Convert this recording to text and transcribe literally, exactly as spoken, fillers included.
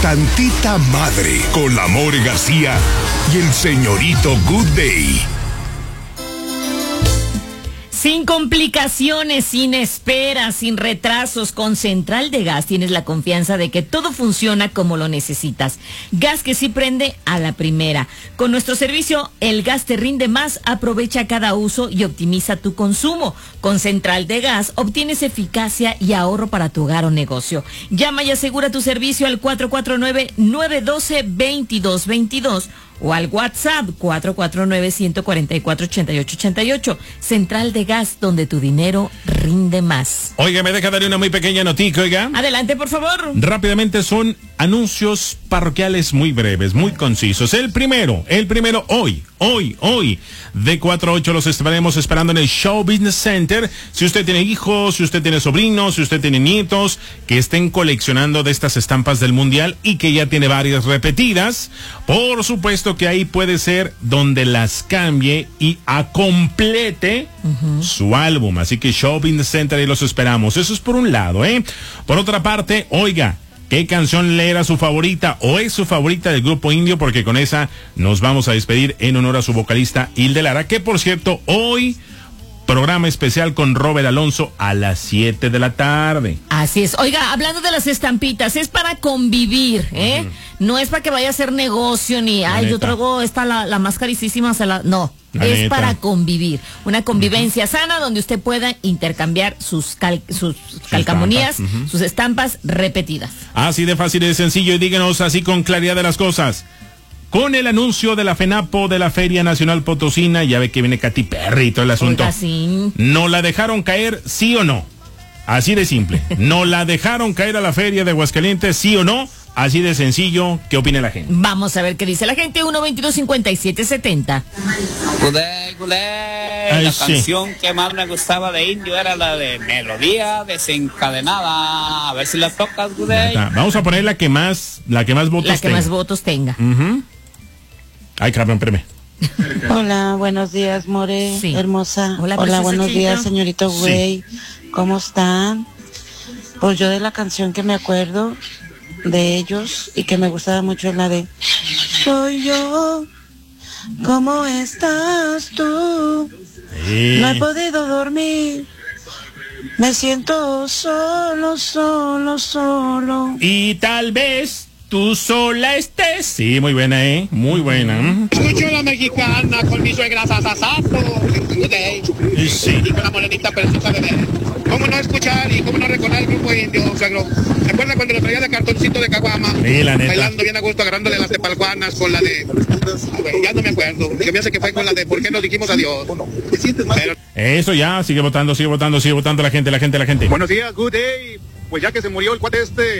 tantita madre con la More García y el señorito Good Day. Sin complicaciones, sin esperas, sin retrasos, con Central de Gas tienes la confianza de que todo funciona como lo necesitas. Gas que sí prende a la primera. Con nuestro servicio, el gas te rinde más, aprovecha cada uso y optimiza tu consumo. Con Central de Gas obtienes eficacia y ahorro para tu hogar o negocio. Llama y asegura tu servicio al cuatro cuatro nueve, nueve uno dos, dos dos dos dos o al WhatsApp cuatro cuatro nueve, uno cuatro cuatro, ocho ocho ocho ocho. Central de Gas, donde tu dinero rinde más. Oiga, me deja darle una muy pequeña notica, oiga. Adelante, por favor. Rápidamente, son anuncios parroquiales muy breves, muy concisos. El primero, el primero hoy, hoy, hoy, de cuatro a ocho los estaremos esperando en el Show Business Center. Si usted tiene hijos, si usted tiene sobrinos, si usted tiene nietos que estén coleccionando de estas estampas del Mundial y que ya tiene varias repetidas, por supuesto que ahí puede ser donde las cambie y complete uh-huh. su álbum. Así que Show Business Center, ahí los esperamos. Eso es por un lado, ¿eh? Por otra parte, oiga, ¿qué canción le era su favorita o es su favorita del grupo Indio? Porque con esa nos vamos a despedir en honor a su vocalista Hilde Lara, que por cierto, hoy programa especial con Robert Alonso a las siete de la tarde. Así es. Oiga, hablando de las estampitas, es para convivir, ¿eh? Uh-huh. No es para que vaya a hacer negocio ni, la ay, neta. Yo traigo esta la, la más carísima, se la... No. La es neta. Para convivir, una convivencia uh-huh. sana donde usted pueda intercambiar sus, cal, sus, sus calcamonías, uh-huh. sus estampas repetidas. Así de fácil y de sencillo, y díganos así con claridad de las cosas. Con el anuncio de la FENAPO de la Feria Nacional Potosina, ya ve que viene Katy Perry y todo el asunto. Oiga, sí. ¿No la dejaron caer, sí o no? Así de simple. ¿No la dejaron caer a la Feria de Aguascalientes, sí o no? Así de sencillo, ¿qué opina la gente? Vamos a ver qué dice la gente. uno veintidós cincuenta y siete setenta. Guley, Guley. La sí. canción que más me gustaba de Indio era la de Melodía Desencadenada. A ver si la tocas, Guley. Vamos a poner la que más, la que más votos tenga. La que tenga. más votos tenga. Uh-huh. Ay, cabrón, espérame. Hola, buenos días, More, sí. hermosa. Hola, Hola buenos chica. días, señorito Güey. Sí. ¿Cómo están? Pues yo de la canción que me acuerdo de ellos y que me gustaba mucho es la de Soy yo, ¿cómo estás tú? Sí. No he podido dormir, me siento solo, solo, solo. Y tal vez tú sola estés. Sí, muy buena, ¿eh? Muy buena. Escucho la mexicana con mi suegra sasasato. Sí. Y con la morenita preciosa de... ¿Cómo no escuchar y cómo no recordar el grupo Indio, suegro? ¿Se acuerda cuando lo traía de cartoncito de caguama? Sí, la neta. Bailando bien a gusto, agarrándole las tepalcuanas con la de... Ya no me acuerdo. Que me hace que fue con la de ¿por qué nos dijimos adiós? Pero... Eso ya, sigue votando, sigue votando, sigue votando la gente, la gente, la gente. Buenos días, good day. Pues ya que se murió el cuate este...